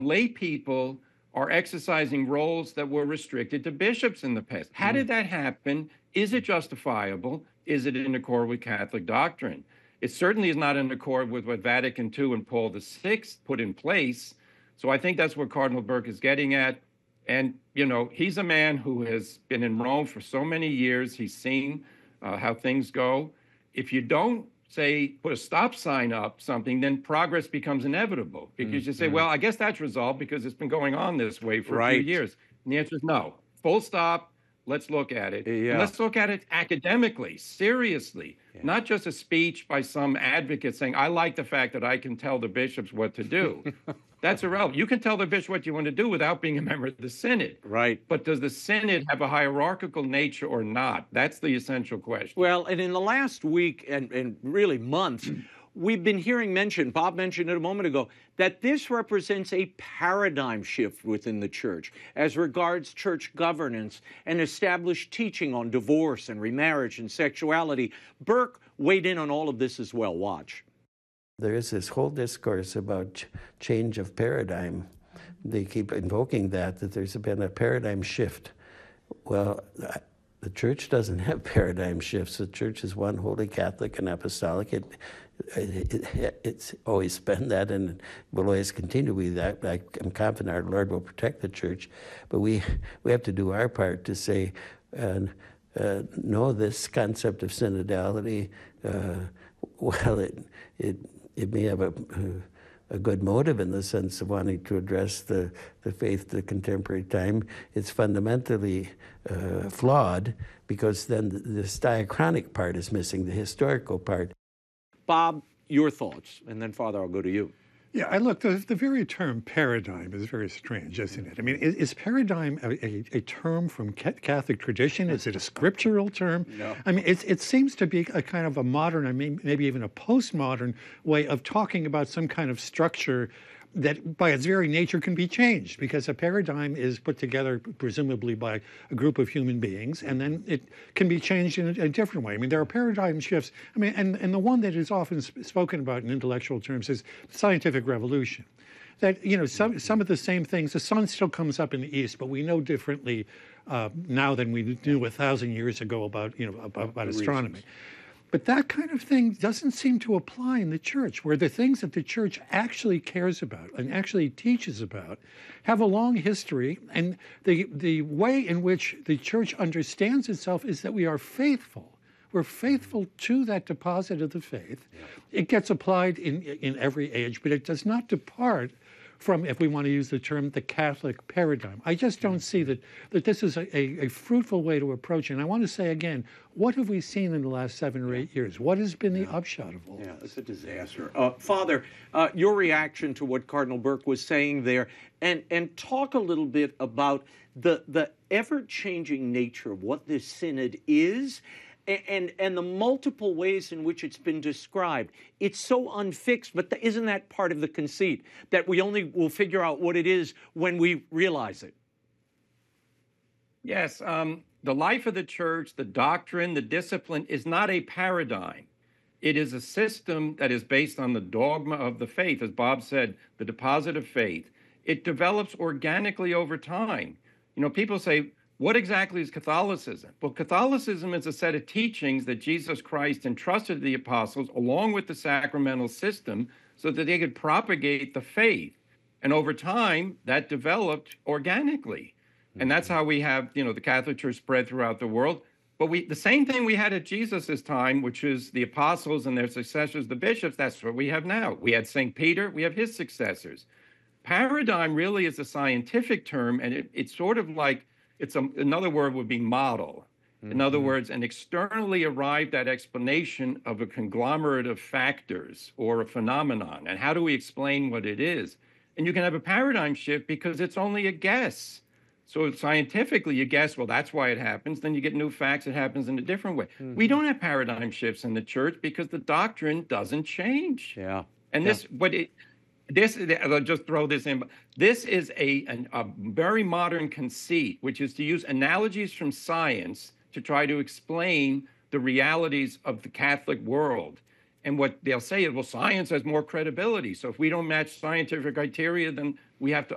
lay people are exercising roles that were restricted to bishops in the past. How did that happen? Is it justifiable? Is it in accord with Catholic doctrine? It certainly is not in accord with what Vatican II and Paul VI put in place. So I think that's what Cardinal Burke is getting at. And, you know, he's a man who has been in Rome for so many years. He's seen how things go. If you don't say, put a stop sign up something, then progress becomes inevitable. Because you say, well, I guess that's resolved because it's been going on this way for a few years. And the answer is no. Full stop. Let's look at it. And let's look at it academically, seriously, not just a speech by some advocate saying, I like the fact that I can tell the bishops what to do. That's irrelevant. You can tell the bishop what you want to do without being a member of the synod. Right. But does the synod have a hierarchical nature or not? That's the essential question. Well, and in the last week and really month, we've been hearing mentioned, Bob mentioned it a moment ago, that this represents a paradigm shift within the church as regards church governance and established teaching on divorce and remarriage and sexuality. Burke weighed in on all of this as well. Watch. There is this whole discourse about change of paradigm. They keep invoking that there's been a paradigm shift. Well, the church doesn't have paradigm shifts. The church is one, holy, Catholic, and apostolic. It's always been that, and will always continue to be that. I'm confident our Lord will protect the church, but we have to do our part to say, no, this concept of synodality, well, it may have a good motive in the sense of wanting to address the faith of the contemporary time. It's fundamentally flawed because then this diachronic part is missing, the historical part. Bob, your thoughts, and then, Father, I'll go to you. Yeah, look, the very term paradigm is very strange, isn't it? I mean, is paradigm a term from Catholic tradition? Is it a scriptural term? No. I mean, it seems to be a kind of a modern, I mean, maybe even a postmodern way of talking about some kind of structure that by its very nature can be changed, because a paradigm is put together presumably by a group of human beings, and then it can be changed in a different way. I mean, there are paradigm shifts. I mean, and the one that is often spoken about in intellectual terms is scientific revolution. That, you know, some of the same things, the sun still comes up in the east, but we know differently now than we knew 1,000 years ago about, you know, about astronomy. But that kind of thing doesn't seem to apply in the church, where the things that the church actually cares about and actually teaches about have a long history. And the way in which the church understands itself is that we are faithful. We're faithful to that deposit of the faith. It gets applied in every age, but it does not depart from, if we want to use the term, the Catholic paradigm. I just don't see that this is a fruitful way to approach it. And I want to say again, what have we seen in the last 7 or 8 years? What has been the upshot of all this? Yeah, it's a disaster. Father, your reaction to what Cardinal Burke was saying there, and talk a little bit about the ever-changing nature of what this synod is, and the multiple ways in which it's been described. It's so unfixed, but isn't that part of the conceit, that we only will figure out what it is when we realize it? Yes, the life of the church, the doctrine, the discipline is not a paradigm. It is a system that is based on the dogma of the faith, as Bob said, the deposit of faith. It develops organically over time. You know, people say, what exactly is Catholicism? Well, Catholicism is a set of teachings that Jesus Christ entrusted to the apostles along with the sacramental system so that they could propagate the faith. And over time, that developed organically. And that's how we have, you know, the Catholic Church spread throughout the world. But the same thing we had at Jesus' time, which is the apostles and their successors, the bishops, that's what we have now. We had St. Peter, we have his successors. Paradigm really is a scientific term, and it's sort of like, another word would be model. In other words, an externally arrived at explanation of a conglomerate of factors or a phenomenon. And how do we explain what it is? And you can have a paradigm shift because it's only a guess. So scientifically, you guess, well, that's why it happens. Then you get new facts, it happens in a different way. We don't have paradigm shifts in the church because the doctrine doesn't change. Yeah. And I'll just throw this in. This is a very modern conceit, which is to use analogies from science to try to explain the realities of the Catholic world. And what they'll say is, well, science has more credibility. So if we don't match scientific criteria, then we have to